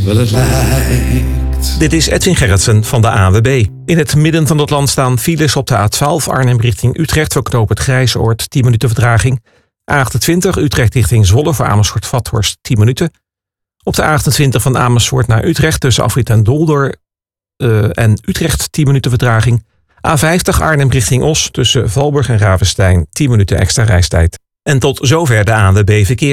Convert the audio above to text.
wel het lijkt. Dit is Edwin Gerritsen van de ANWB. In het midden van het land staan files op de A12 Arnhem richting Utrecht voor knooppunt Grijsoord, 10 minuten vertraging. A28 Utrecht richting Zwolle voor Amersfoort-Vathorst, 10 minuten. Op de A28 van Amersfoort naar Utrecht tussen Afrit en Dolder en Utrecht, 10 minuten vertraging. A50 Arnhem richting Os tussen Valburg en Ravenstein, 10 minuten extra reistijd. En tot zover de ANWB Verkeer.